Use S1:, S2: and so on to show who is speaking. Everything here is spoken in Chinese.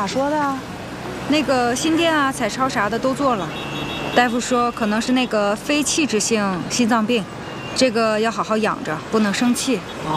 S1: 咋说的啊？
S2: 那个心电啊、彩超啥的都做了，大夫说可能是那个非器质性心脏病，这个要好好养着，不能生气。